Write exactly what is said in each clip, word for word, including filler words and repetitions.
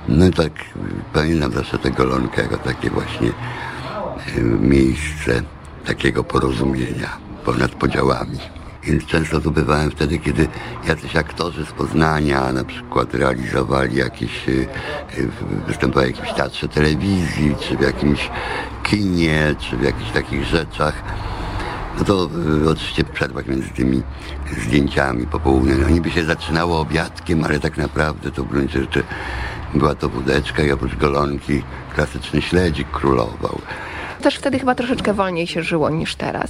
No i tak pamiętam zawsze tę golonkę jako takie właśnie miejsce takiego porozumienia ponad podziałami. Więc często to bywałem wtedy, kiedy jacyś aktorzy z Poznania na przykład realizowali jakieś, występowali w jakimś teatrze telewizji, czy w jakimś kinie, czy w jakichś takich rzeczach. No to oczywiście w przerwach między tymi zdjęciami popołudniowymi, no niby się zaczynało obiadkiem, ale tak naprawdę to w gruncie rzeczy była to wódeczka i oprócz golonki klasyczny śledzik królował. Też wtedy chyba troszeczkę wolniej się żyło niż teraz.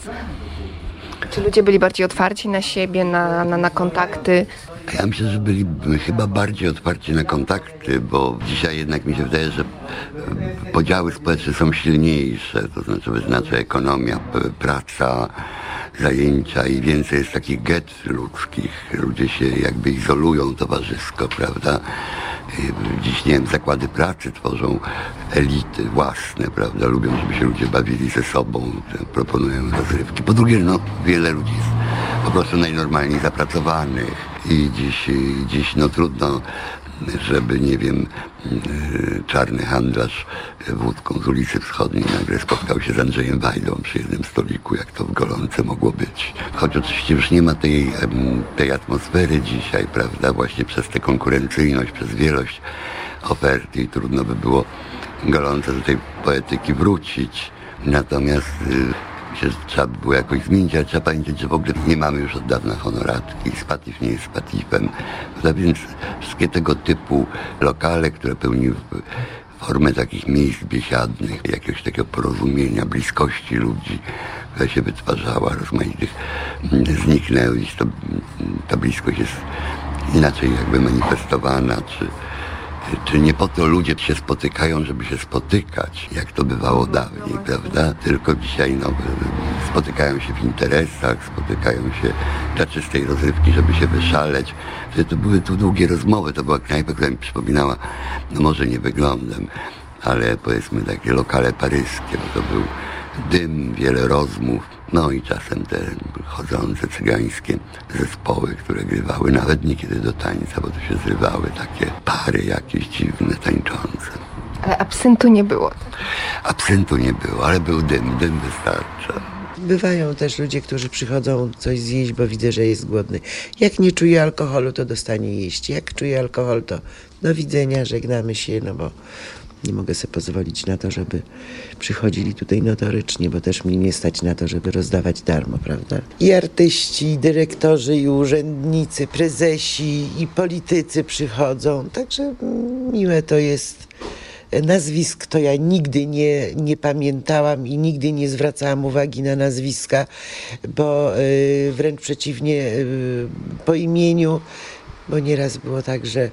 Czy ludzie byli bardziej otwarci na siebie, na, na, na kontakty? Ja myślę, że byli chyba bardziej otwarci na kontakty, bo dzisiaj jednak mi się wydaje, że podziały społeczne są silniejsze, to znaczy wyznacza ekonomia, praca, zajęcia i więcej jest takich get ludzkich. Ludzie się jakby izolują towarzysko, prawda? Dziś, nie wiem, zakłady pracy tworzą elity własne, prawda? Lubią, żeby się ludzie bawili ze sobą, proponują rozrywki. Po drugie, no, wiele ludzi jest po prostu najnormalniej zapracowanych i dziś, dziś no trudno, żeby, nie wiem, czarny handlarz wódką z ulicy Wschodniej nagle spotkał się z Andrzejem Wajdą przy jednym stoliku, jak to w golonce mogło być. Choć oczywiście już nie ma tej, tej atmosfery dzisiaj, prawda, właśnie przez tę konkurencyjność, przez wielość oferty i trudno by było golonce do tej poetyki wrócić. Natomiast myślę, że trzeba by było jakoś zmienić, ale trzeba pamiętać, że w ogóle nie mamy już od dawna honoratki. Spatif nie jest spatifem. A więc wszystkie tego typu lokale, które pełniły formę takich miejsc biesiadnych, jakiegoś takiego porozumienia, bliskości ludzi, która się wytwarzała, rozmaitych, zniknęły. To, ta bliskość jest inaczej jakby manifestowana, czy Czy nie po to ludzie się spotykają, żeby się spotykać, jak to bywało dawniej, prawda? Tylko dzisiaj no, spotykają się w interesach, spotykają się dla czystej rozrywki, żeby się wyszaleć. To były tu długie rozmowy, to była knajpa, która mi przypominała, no może nie wyglądem, ale powiedzmy takie lokale paryskie, bo to był dym, wiele rozmów, no i czasem te chodzące cygańskie zespoły, które grywały nawet niekiedy do tańca, bo to się zrywały takie pary jakieś dziwne, tańczące. Ale absyntu nie było. Absyntu nie było, ale był dym, dym wystarcza. Bywają też ludzie, którzy przychodzą coś zjeść, bo widzę, że jest głodny. Jak nie czuje alkoholu, to dostanie jeść. Jak czuje alkohol, to do widzenia, żegnamy się, no bo nie mogę sobie pozwolić na to, żeby przychodzili tutaj notorycznie, bo też mnie nie stać na to, żeby rozdawać darmo, prawda? I artyści, i dyrektorzy, i urzędnicy, prezesi, i politycy przychodzą, także miłe to jest. Nazwisk to ja nigdy nie, nie pamiętałam i nigdy nie zwracałam uwagi na nazwiska, bo y, wręcz przeciwnie, y, po imieniu, bo nieraz było tak, że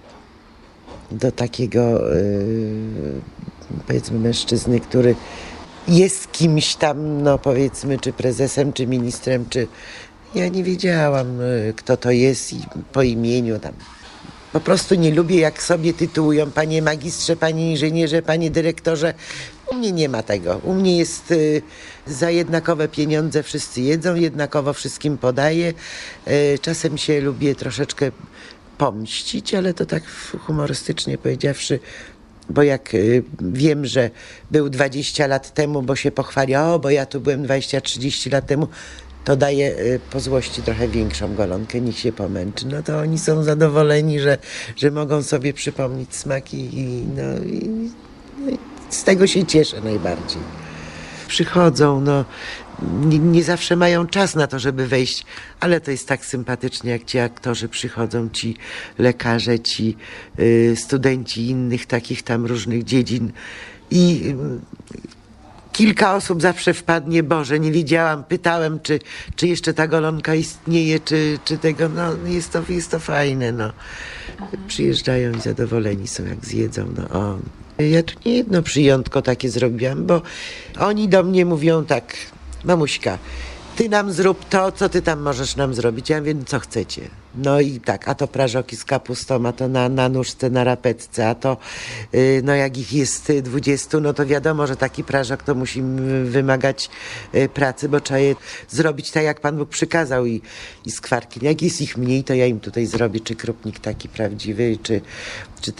do takiego y, powiedzmy mężczyzny, który jest kimś tam, no powiedzmy, czy prezesem, czy ministrem, czy ja nie wiedziałam, y, kto to jest i po imieniu tam. Po prostu nie lubię, jak sobie tytułują panie magistrze, panie inżynierze, panie dyrektorze. U mnie nie ma tego. U mnie jest y, za jednakowe pieniądze wszyscy jedzą, jednakowo wszystkim podaję. Y, czasem się lubię troszeczkę pomścić, ale to tak humorystycznie powiedziawszy, bo jak y, wiem, że był dwadzieścia lat temu, bo się pochwali, o, bo ja tu byłem dwadzieścia trzydzieści lat temu, to daje y, po złości trochę większą golonkę, niech się pomęczy. No to oni są zadowoleni, że, że mogą sobie przypomnieć smaki i, no, i, no, i z tego się cieszę najbardziej. Przychodzą, no nie, nie zawsze mają czas na to, żeby wejść, ale to jest tak sympatycznie, jak ci aktorzy przychodzą, ci lekarze, ci y, studenci innych takich tam różnych dziedzin i y, kilka osób zawsze wpadnie, Boże, nie wiedziałam, pytałem, czy, czy jeszcze ta golonka istnieje, czy, czy tego, no jest to, jest to fajne, no. Przyjeżdżają i zadowoleni są, jak zjedzą, no o. Ja tu nie jedno przyjątko takie zrobiłam, bo oni do mnie mówią tak, mamuśka, ty nam zrób to, co ty tam możesz nam zrobić. Ja wiem, co chcecie. No i tak, a to prażoki z kapustą, a to na, na nóżce, na rapetce, a to yy, no jak ich jest dwudziestu, no to wiadomo, że taki prażok to musi wymagać yy, pracy, bo trzeba je zrobić tak, jak Pan Bóg przykazał i, i skwarki. Jak jest ich mniej, to ja im tutaj zrobię, czy krupnik taki prawdziwy, czy, czy